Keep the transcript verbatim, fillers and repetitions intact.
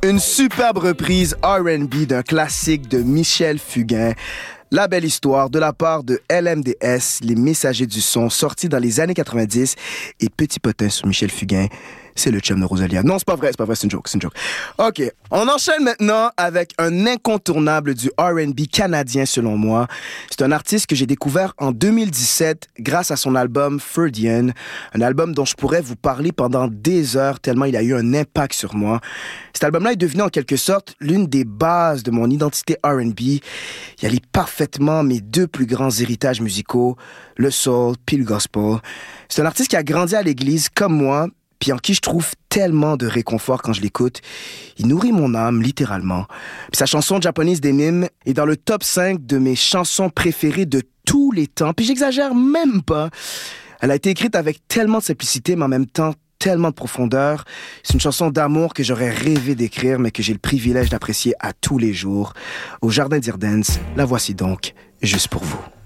Une superbe reprise R and B d'un classique de Michel Fugain. La belle histoire de la part de L M D S, les messagers du son, sortis dans les années quatre-vingt-dix. Et petit potin sur Michel Fugain, c'est le chum de Rosalia. Non, c'est pas vrai, c'est pas vrai, c'est une joke, c'est une joke. OK, on enchaîne maintenant avec un incontournable du R and B canadien, selon moi. C'est un artiste que j'ai découvert en deux mille dix-sept grâce à son album Freudian, un album dont je pourrais vous parler pendant des heures tellement il a eu un impact sur moi. Cet album-là est devenu en quelque sorte l'une des bases de mon identité R and B. Il allie parfaitement mes deux plus grands héritages musicaux, le soul puis le gospel. C'est un artiste qui a grandi à l'église comme moi, puis en qui je trouve tellement de réconfort quand je l'écoute. Il nourrit mon âme, littéralement. Puis sa chanson Japanese Denim est dans le top cinq de mes chansons préférées de tous les temps, puis j'exagère même pas. Elle a été écrite avec tellement de simplicité, mais en même temps tellement de profondeur. C'est une chanson d'amour que j'aurais rêvé d'écrire, mais que j'ai le privilège d'apprécier à tous les jours. Au Jardin d'Irdens, la voici donc, juste pour vous.